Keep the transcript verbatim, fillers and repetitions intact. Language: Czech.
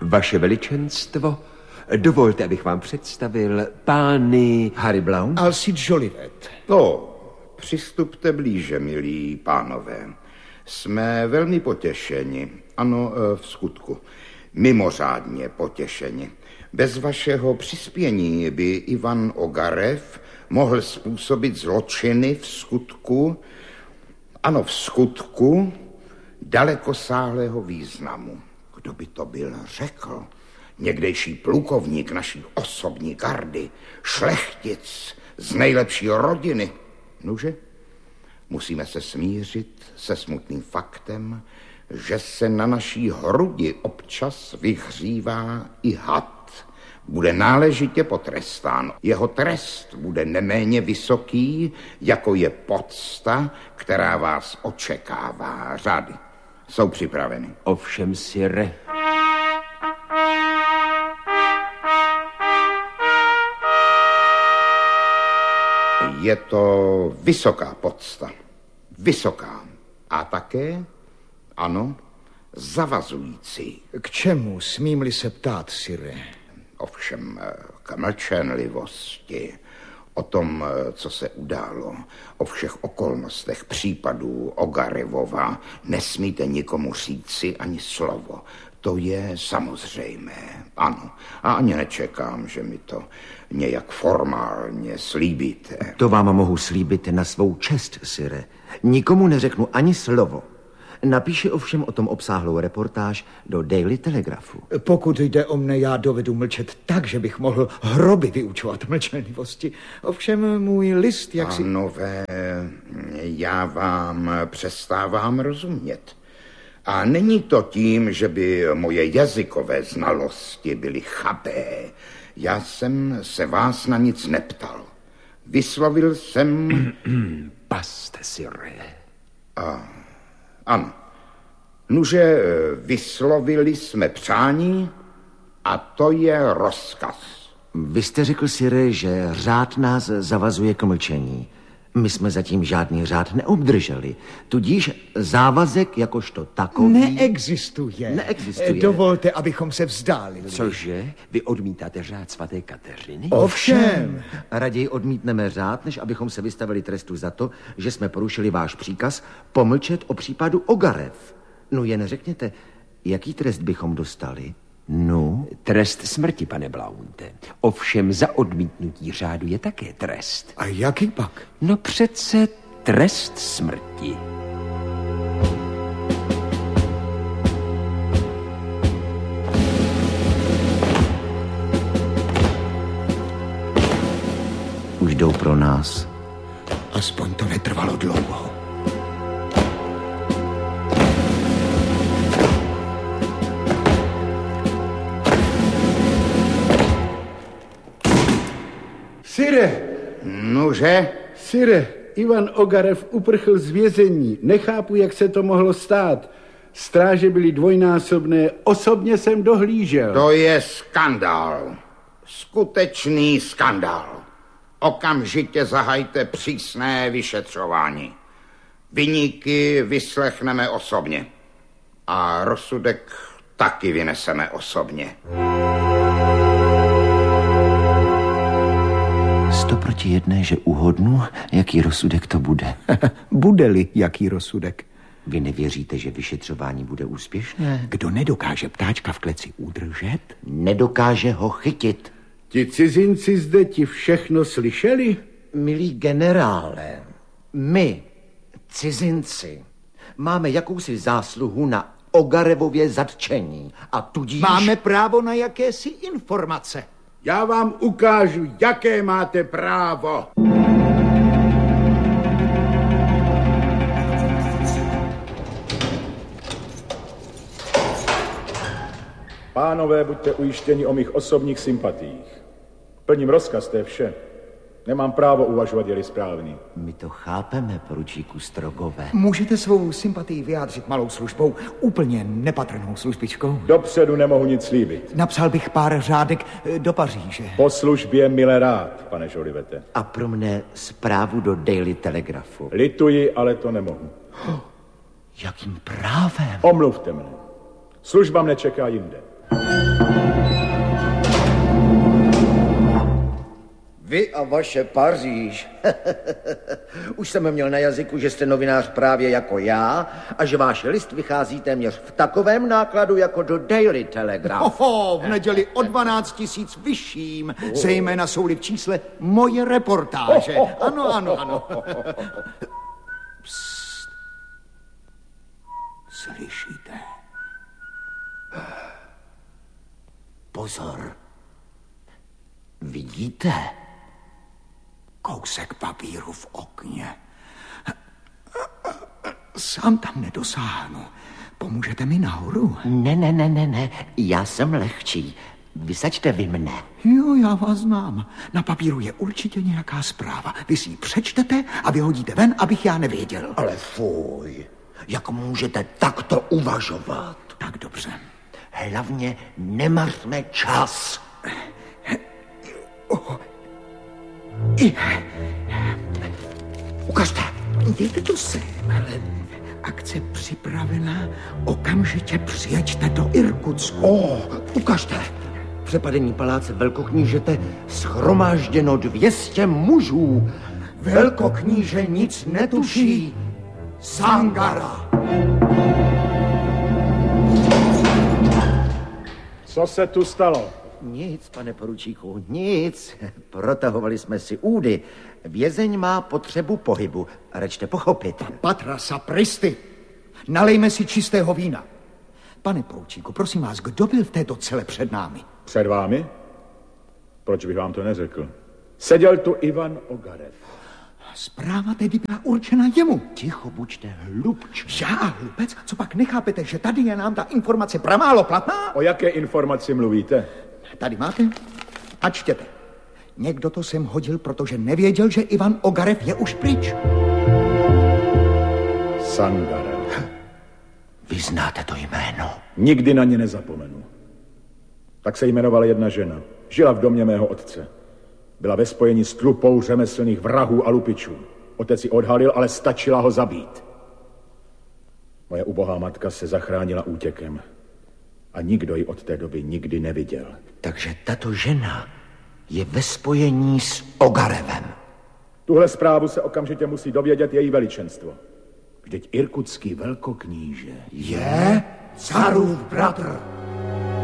Vaše veličenstvo, dovolte, abych vám představil pány Harry Blount. Alcide Jolivet. To, přistupte blíže, milí pánové. Jsme velmi potěšeni, ano, v skutku, mimořádně potěšeni. Bez vašeho přispění by Ivan Ogarev mohl způsobit zločiny v skutku, ano, v skutku dalekosáhlého významu. Kdo by to byl řekl? Někdejší plukovník naší osobní gardy, šlechtic z nejlepší rodiny. Nuže, musíme se smířit se smutným faktem, že se na naší hrudi občas vyhřívá i had. Bude náležitě potrestán. Jeho trest bude neméně vysoký, jako je pocta, která vás očekává. Řady jsou připraveny. Ovšem, sire. Je to vysoká pocta. Vysoká. A také, ano, zavazující. K čemu, smím-li se ptát, sire? Ovšem k mlčenlivosti, o tom, co se událo, o všech okolnostech případů Ogarevova nesmíte nikomu říci ani slovo. To je samozřejmé, ano. A ani nečekám, že mi to nějak formálně slíbíte. To vám mohu slíbit na svou čest, sire. Nikomu neřeknu ani slovo. Napíše ovšem o tom obsáhlou reportáž do Daily Telegraphu. Pokud jde o mne, já dovedu mlčet tak, že bych mohl hroby vyučovat mlčenlivosti. Ovšem můj list, jak si... Pánové, já vám přestávám rozumět. A není to tím, že by moje jazykové znalosti byly chabé. Já jsem se vás na nic neptal. Vyslovil jsem... Paste, sire. A... Ano. Nuže, vyslovili jsme přání a to je rozkaz. Vy jste řekl, sire, že řád nás zavazuje k mlčení. My jsme zatím žádný řád neobdrželi. Tudíž závazek jakožto takový... Neexistuje. Neexistuje. Dovolte, abychom se vzdálili. Cože? Vy odmítáte řád svaté Kateřiny? Ovšem. Raději odmítneme řád, než abychom se vystavili trestu za to, že jsme porušili váš příkaz pomlčet o případu Ogarev. No jen řekněte, jaký trest bychom dostali? No? Trest smrti, pane Blaunte. Ovšem za odmítnutí řádu je také trest. A jaký pak? No přece trest smrti. Už jdou pro nás. Aspoň to netrvalo dlouho. Sire! Nože? Sire, Ivan Ogarev uprchl z vězení. Nechápu, jak se to mohlo stát. Stráže byly dvojnásobné, osobně jsem dohlížel. To je skandál. Skutečný skandál. Okamžitě zahajte přísné vyšetřování. Viníky vyslechneme osobně. A rozsudek taky vyneseme osobně. Sto proti jedné, že uhodnu, jaký rozsudek to bude. Bude-li jaký rozsudek? Vy nevěříte, že vyšetřování bude úspěšné? Kdo nedokáže ptáčka v kleci udržet, Nedokáže ho chytit. Ti cizinci zde ti všechno slyšeli? Milý generále, my, cizinci, máme jakousi zásluhu na Ogarevově zatčení a tudíž... máme právo na jakési informace. Já vám ukážu, jaké máte právo. Pánové, buďte ujištěni o mých osobních sympatiích. Plním rozkaz, to je vše. Nemám právo uvažovat, je-li správný. My to chápeme, poručíku Strogové. Můžete svou sympatii vyjádřit malou službou, úplně nepatrnou službičkou? Dopředu nemohu nic slíbit. Napsal bych pár řádek do Paříže. Po službě mile rád, pane Jolivete. A pro mne zprávu do Daily Telegraphu. Lituji, ale to nemohu. Jakým právem? Omluvte mne. Služba mne čeká jinde. Vy a vaše Paříž. Už jsem měl na jazyku, že jste novinář právě jako já a že váš list vychází téměř v takovém nákladu jako do Daily Telegraph. Oho, v neděli o dvanáct tisíc vyšším, zejména jsou-li v čísle moje reportáže. Ano, ano, ano. Psst. Slyšíte? Pozor. Vidíte? Kousek papíru v okně. Sám tam nedosáhnu. Pomůžete mi nahoru? Ne, ne, ne, ne, ne. Já jsem lehčí. Vysaďte vy mne. Jo, já vás znám. Na papíru je určitě nějaká zpráva. Vy si ji přečtete a vyhodíte ven, abych já nevěděl. Ale fuj, jak můžete takto uvažovat? Tak dobře. Hlavně nemařme čas. Oh. I... Ukažte. Dejte to sem. Akce připravená. Okamžitě přijeďte do Irkutsku. O, ukažte. Přepadení paláce velkoknížete shromážděno dvě stě mužů. Velkokníže nic netuší. Sangara. Co se tu stalo? Nic, pane poručíku, nic. Protahovali jsme si údy. Vězeň má potřebu pohybu. Rečte pochopit. Patra sapristy. Nalejme si čistého vína. Pane poručíku, prosím vás, kdo byl v této cele před námi? Před vámi? Proč bych vám to neřekl? Seděl tu Ivan Ogarev. Zpráva tedy byla určena jemu. Ticho, buďte hlubč. Já hlubec? Co pak nechápete, že tady je nám ta informace pramálo platná? O jaké informaci mluvíte? Tady máte a čtěte. Někdo to sem hodil, protože nevěděl, že Ivan Ogarev je už pryč. Sangara. Vy znáte to jméno? Nikdy na ně nezapomenu. Tak se jmenovala jedna žena. Žila v domě mého otce. Byla ve spojení s tlupou řemeslných vrahů a lupičů. Otec ji odhalil, ale stačila ho zabít. Moje ubohá matka se zachránila útěkem. A nikdo ji od té doby nikdy neviděl. Takže tato žena je ve spojení s Ogarevem. Tuhle zprávu se okamžitě musí dovědět její veličenstvo. Vždyť irkutský velkokníže Je? Carův bratr.